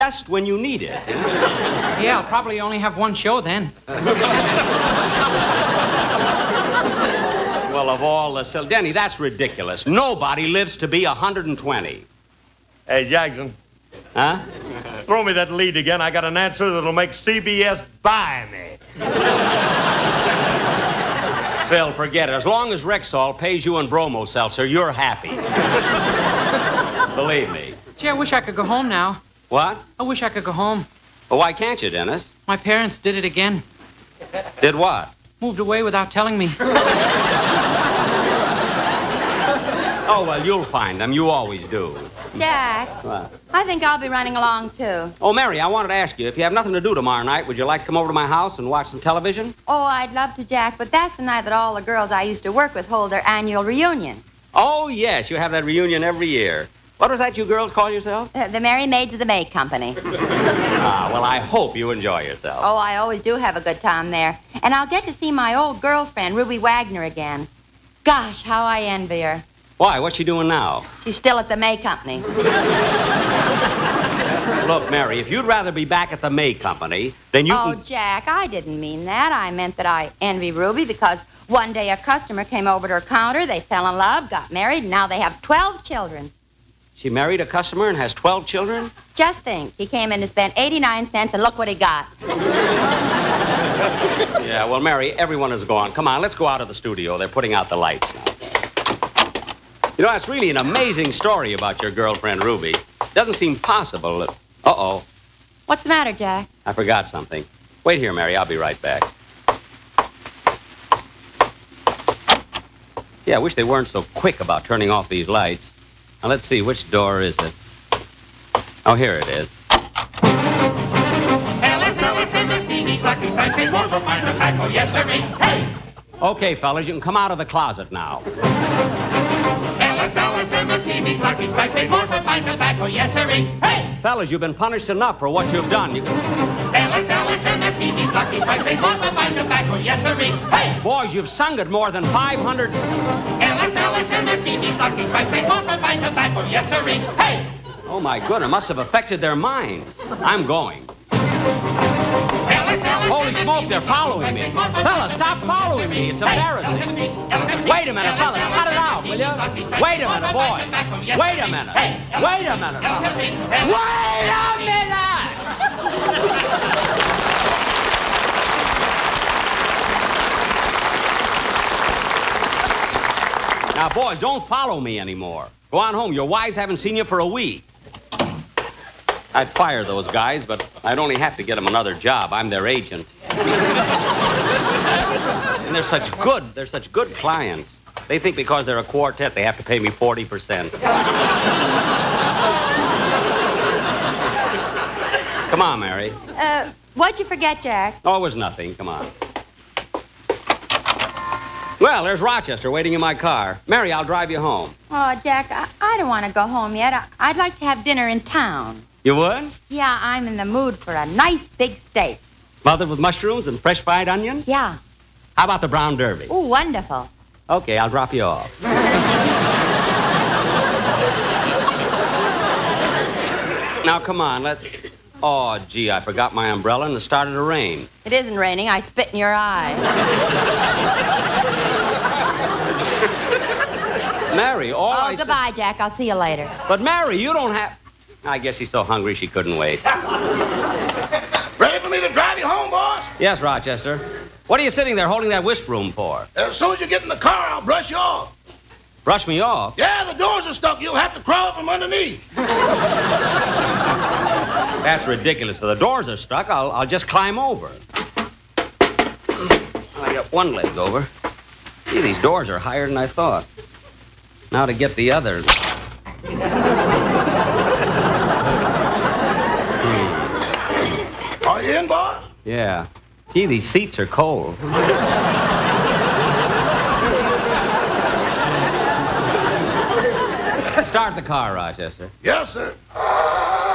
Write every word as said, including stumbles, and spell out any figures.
just when you need it. Yeah, I'll probably only have one show then. Well, of all the... Sil- Denny, that's ridiculous. Nobody lives to be one hundred twenty. Hey, Jackson. Huh? Throw me that lead again. I got an answer that'll make C B S buy me. Phil, forget it. As long as Rexall pays you in bromo seltzer, you're happy. Believe me. Gee, I wish I could go home now. What? I wish I could go home. Well, why can't you, Dennis? My parents did it again. Did what? Moved away without telling me. Oh, well, you'll find them. You always do. Jack, What? I think I'll be running along, too. Oh, Mary, I wanted to ask you, if you have nothing to do tomorrow night, would you like to come over to my house and watch some television? Oh, I'd love to, Jack, but that's the night that all the girls I used to work with hold their annual reunion. Oh, yes, you have that reunion every year. What was that you girls call yourselves? Uh, the Merry Maids of the May Company. Ah, well, I hope you enjoy yourself. Oh, I always do have a good time there. And I'll get to see my old girlfriend, Ruby Wagner, again. Gosh, how I envy her. Why? What's she doing now? She's still at the May Company. Look, Mary, if you'd rather be back at the May Company, then you Oh, can... Jack, I didn't mean that. I meant that I envy Ruby because one day a customer came over to her counter, they fell in love, got married, and now they have twelve children. She married a customer and has twelve children? Just think, he came in to spend eighty-nine cents, and look what he got. Yeah, well, Mary, everyone is gone. Come on, let's go out of the studio. They're putting out the lights now. You know, that's really an amazing story about your girlfriend, Ruby. Doesn't seem possible that... Uh-oh. What's the matter, Jack? I forgot something. Wait here, Mary. I'll be right back. Yeah, I wish they weren't so quick about turning off these lights. Now, let's see. Which door is it? Oh, here it is. Okay, fellas, you can come out of the closet now. Hey! Fellas, you've been punished enough for what you've done. You can... L S L S M F T V, Lucky Strike, pays more for fine tobacco, yes, sirree. Hey! Boys, you've sung it more than five hundred... L S L S M F T V, Lucky Strike, pays more for fine tobacco, yes, sirree. Hey! Oh, my goodness, must have affected their minds. I'm going. Holy smoke, they're following me. Fellas, stop following me. It's embarrassing. Wait a minute, fellas, cut it out, will you? Wait a minute, boy. Wait a minute. Wait a minute. Wait a minute! Now, boys, don't follow me anymore. Go on home. Your wives haven't seen you for a week. I'd fire those guys, but I'd only have to get them another job. I'm their agent. And they're such good, they're such good clients. They think because they're a quartet, they have to pay me forty percent. Come on, Mary. Uh, what'd you forget, Jack? Oh, it was nothing. Come on. Well, there's Rochester waiting in my car. Mary, I'll drive you home. Oh, Jack, I, I don't want to go home yet. I, I'd like to have dinner in town. You would? Yeah, I'm in the mood for a nice big steak. Smothered with mushrooms and fresh fried onions? Yeah. How about the brown derby? Oh, wonderful. Okay, I'll drop you off. Now, come on, let's... Oh, gee, I forgot my umbrella and it started to rain. It isn't raining. I spit in your eye. Mary, all oh, I goodbye, said... Jack. I'll see you later. But, Mary, you don't have... I guess she's so hungry she couldn't wait. Ready for me to drive you home, boss? Yes, Rochester. What are you sitting there holding that wisp broom for? As soon as you get in the car, I'll brush you off. Brush me off? Yeah, the doors are stuck. You'll have to crawl from underneath. That's ridiculous. If the doors are stuck, I'll, I'll just climb over. I got one leg over. Gee, these doors are higher than I thought. Now to get the other. Are you in, boss? Yeah. Gee, these seats are cold. Start the car, Rochester. Yes, sir.